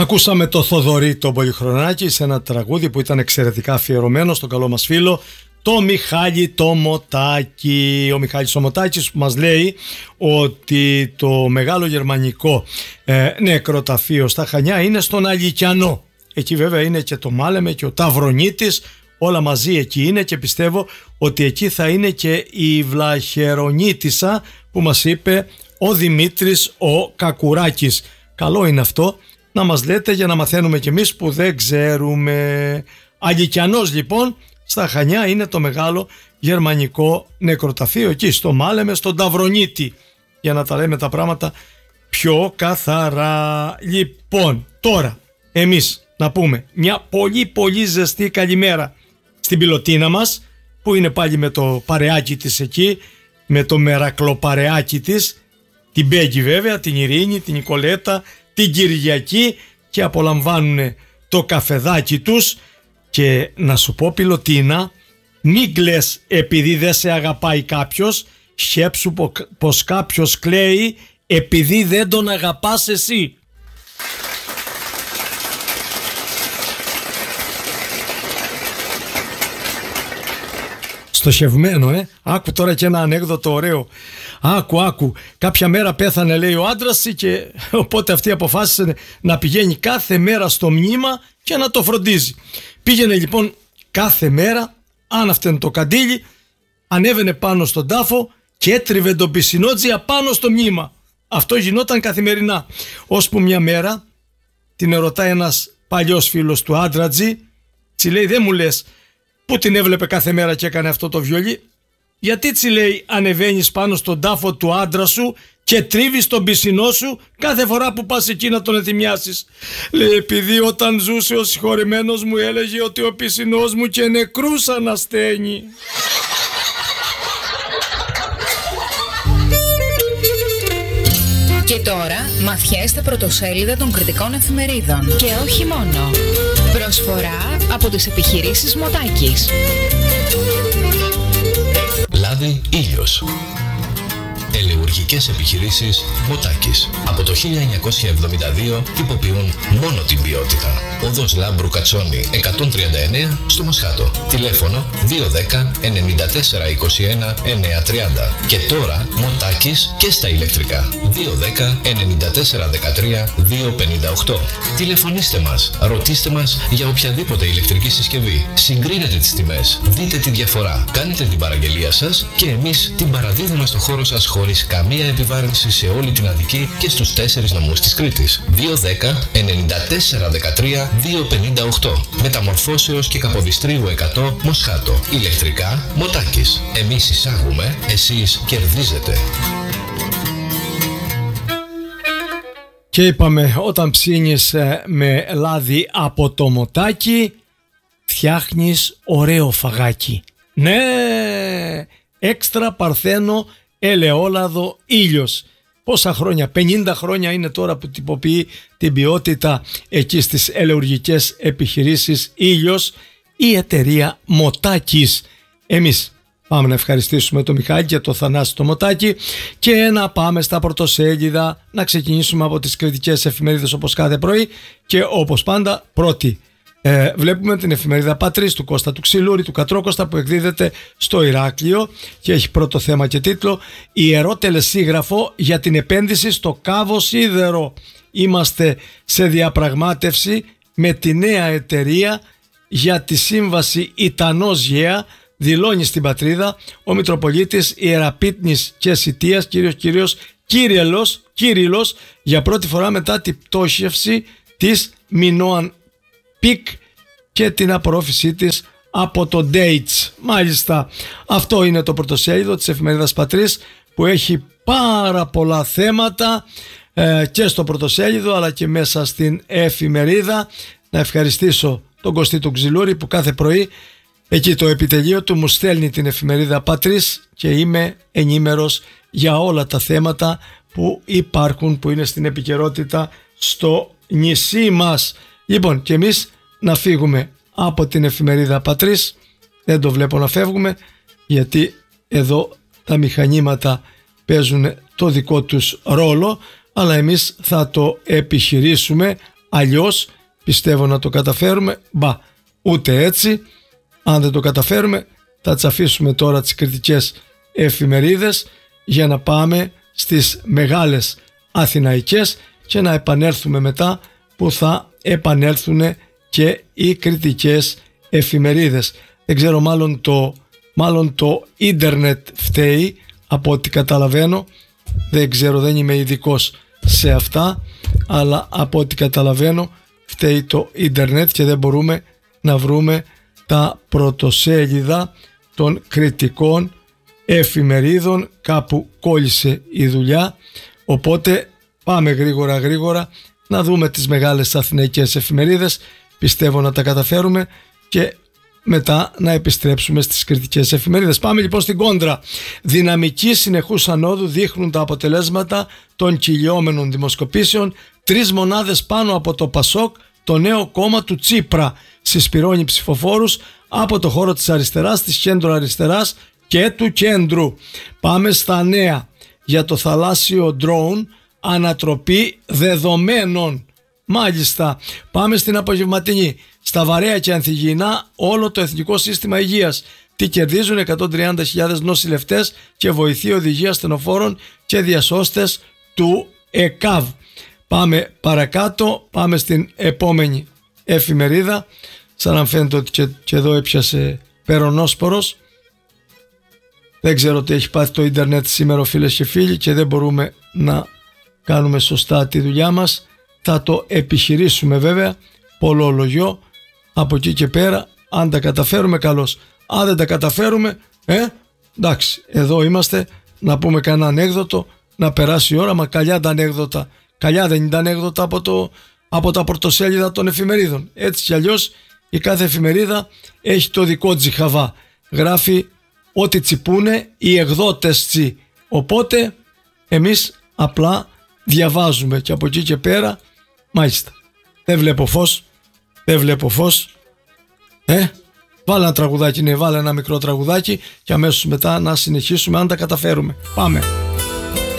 Ακούσαμε το Θοδωρή τον Πολυχρονάκη σε ένα τραγούδι που ήταν εξαιρετικά αφιερωμένο στον καλό μας φίλο το Μιχάλη το Μωτάκη. Ο Μιχάλης ο Μωτάκης που μας λέει ότι το μεγάλο γερμανικό νεκροταφείο στα Χανιά είναι στον Αλικιανό. Εκεί βέβαια είναι και το Μάλεμε και ο Ταυρονίτης, όλα μαζί εκεί είναι, και πιστεύω ότι εκεί θα είναι και η Βλαχερονίτισσα που μας είπε ο Δημήτρης ο Κακουράκης. Καλό είναι αυτό να μας λέτε για να μαθαίνουμε κι εμείς που δεν ξέρουμε. Αλικιανός λοιπόν στα Χανιά είναι το μεγάλο γερμανικό νεκροταφείο, εκεί στο Μάλεμε, στον Ταυρονίτη, για να τα λέμε τα πράγματα πιο καθαρά. Λοιπόν, τώρα εμείς να πούμε μια πολύ ζεστή καλημέρα στην πιλωτίνα μας που είναι πάλι με το παρεάκι της εκεί, με το μερακλοπαρεάκι της, την Μπέγκη βέβαια, την Ειρήνη, την Νικολέτα, την Κυριακή, και απολαμβάνουν το καφεδάκι τους. Και να σου πω πιλωτίνα, μην κλαις επειδή δεν σε αγαπάει κάποιος, σκέψου πως κάποιος κλαίει επειδή δεν τον αγαπάς εσύ. Στοχευμένο, Άκου τώρα και ένα ανέκδοτο ωραίο. Άκου. Κάποια μέρα πέθανε, λέει, ο άντρας και οπότε αυτή αποφάσισε να πηγαίνει κάθε μέρα στο μνήμα και να το φροντίζει. Πήγαινε λοιπόν κάθε μέρα, άναυτεν το καντήλι, ανέβαινε πάνω στον τάφο και έτριβε τον πισινότζια πάνω στο μνήμα. Αυτό γινόταν καθημερινά. Ώσπου μια μέρα την ερωτάει ένας παλιός φίλος του άντρατζη, τσι λέει, δεν μου λες που την έβλεπε κάθε μέρα και έκανε αυτό το βιολί? Γιατί, τσι λέει, ανεβαίνεις πάνω στον τάφο του άντρα σου και τρίβεις τον πισινό σου κάθε φορά που πας εκεί να τον εθιμιάσεις? Λέει, επειδή όταν ζούσε ο συγχωρεμένος μου έλεγε ότι ο πισινός μου και νεκρούς ανασταίνει. Και τώρα μαθιές στα πρωτοσέλιδα των κριτικών εφημερίδων. Και όχι μόνο. Προσφορά από τις επιχειρήσεις Μωτάκης. Λάδι Ήλιος. Ελεουργικές επιχειρήσεις Μωτάκης. Από το 1972 τυποποιούν μόνο την ποιότητα. Οδός Λάμπρου Κατσόνη 139 στο Μοσχάτο. Τηλέφωνο 210 94 21 930. Και τώρα Μωτάκης και στα ηλεκτρικά. 210 94 13 258. Τηλεφωνήστε μας, ρωτήστε μας για οποιαδήποτε ηλεκτρική συσκευή. Συγκρίνετε τις τιμές, δείτε τη διαφορά, κάνετε την παραγγελία σας και εμείς την παραδίδουμε στο χώρο σας χωρίς καμία επιβάρυνση σε όλη την Αττική και στους 4 νομούς της Κρήτης. 210 94 13 258. Μεταμορφώσεως και Καποδιστρίου 100 Μοσχάτο. Ηλεκτρικά Μωτάκης. Εμείς εισάγουμε, εσείς κερδίζετε. Και είπαμε, όταν ψήνεις με λάδι από το Μωτάκι, φτιάχνεις ωραίο φαγάκι. Ναι, έξτρα παρθένο ελαιόλαδο Ήλιος. Πόσα χρόνια, 50 χρόνια είναι τώρα που τυποποιεί την ποιότητα εκεί στις ελεουργικές επιχειρήσεις Ήλιος η εταιρεία Μωτάκης. Εμείς πάμε να ευχαριστήσουμε τον Μιχάλη και τον Θανάση το Μωτάκη και να πάμε στα πρωτοσέλιδα, να ξεκινήσουμε από τις κριτικές εφημερίδες όπως κάθε πρωί και όπως πάντα πρώτη. Βλέπουμε την εφημερίδα Πατρίς του Κώστα του Ξυλούρη, του Κατρόκοστα, που εκδίδεται στο Ηράκλειο και έχει πρώτο θέμα και τίτλο «Ιερό τελεσίγραφο για την επένδυση στο Κάβο Σίδερο». Είμαστε σε διαπραγμάτευση με τη νέα εταιρεία για τη σύμβαση Ιτανός Γέα, δηλώνει στην Πατρίδα ο Μητροπολίτης Ιεραπίτνης και Σιτίας Κύριλλος, για πρώτη φορά μετά την πτώχευση της Μινώαν Πικ και την απορρόφησή της από το Dates. Μάλιστα, αυτό είναι το πρωτοσέλιδο της εφημερίδας Πατρίς που έχει πάρα πολλά θέματα και στο πρωτοσέλιδο αλλά και μέσα στην εφημερίδα. Να ευχαριστήσω τον Κωστή του Ξυλούρη που κάθε πρωί εκεί το επιτελείο του μου στέλνει την εφημερίδα Πατρίς και είμαι ενήμερος για όλα τα θέματα που υπάρχουν, που είναι στην επικαιρότητα στο νησί μας. Λοιπόν, και εμείς να φύγουμε από την εφημερίδα Πατρίς. Δεν το βλέπω να φεύγουμε, γιατί εδώ τα μηχανήματα παίζουν το δικό τους ρόλο, αλλά εμείς θα το επιχειρήσουμε αλλιώς πιστεύω να το καταφέρουμε. Ούτε έτσι. Αν δεν το καταφέρουμε, θα τσαφίσουμε τώρα τις κριτικές εφημερίδες για να πάμε στις μεγάλες αθηναϊκές και να επανέλθουμε μετά που θα επανέλθουν και οι κριτικές εφημερίδες. Δεν ξέρω, μάλλον το ίντερνετ φταίει από ό,τι καταλαβαίνω. Δεν ξέρω, δεν είμαι ειδικός σε αυτά, αλλά από ό,τι καταλαβαίνω φταίει το ίντερνετ και δεν μπορούμε να βρούμε τα πρωτοσέλιδα των κριτικών εφημερίδων. Κάπου κόλλησε η δουλειά, οπότε πάμε γρήγορα να δούμε τις μεγάλες αθηναϊκές εφημερίδες. Πιστεύω να τα καταφέρουμε και μετά να επιστρέψουμε στις κριτικές εφημερίδες. Πάμε λοιπόν στην κόντρα. Δυναμική συνεχούς ανόδου δείχνουν τα αποτελέσματα των κυλιόμενων δημοσκοπήσεων. 3 μονάδες πάνω από το ΠΑΣΟΚ, το νέο κόμμα του Τσίπρα. Συσπυρώνει ψηφοφόρους από το χώρο της αριστεράς, της κέντρο αριστεράς και του κέντρου. Πάμε στα νέα για το θαλάσσιο drone, ανατροπή δεδομένων. Μάλιστα, πάμε στην απογευματινή. Στα βαρέα και ανθυγιεινά όλο το Εθνικό Σύστημα Υγείας. Τι κερδίζουν 130.000 νοσηλευτές και βοηθή οδηγία ασθενοφόρων και διασώστες του ΕΚΑΒ. Πάμε παρακάτω, πάμε στην επόμενη εφημερίδα. Σαν να φαίνεται ότι και εδώ έπιασε περονόσπορος. Δεν ξέρω τι έχει πάθει το ίντερνετ σήμερα, φίλες και φίλοι, και δεν μπορούμε να κάνουμε σωστά τη δουλειά μας. Θα το επιχειρήσουμε βέβαια, πολλολογιό, από εκεί και πέρα. Αν τα καταφέρουμε, καλώς. Αν δεν τα καταφέρουμε, εντάξει, εδώ είμαστε να πούμε κανένα ανέκδοτο, να περάσει η ώρα. Μα καλιά τα ανέκδοτα. Καλιά δεν είναι τα ανέκδοτα από τα πρωτοσέλιδα των εφημερίδων. Έτσι κι αλλιώς η κάθε εφημερίδα έχει το δικό της χαβά. Γράφει ό,τι τσιπούνε οι εκδότες τσι. Οπότε εμείς απλά διαβάζουμε και από εκεί και πέρα, μάλιστα, δεν βλέπω φως. Βάλε ένα τραγουδάκι, βάλε ένα μικρό τραγουδάκι και αμέσως μετά να συνεχίσουμε αν τα καταφέρουμε. Πάμε.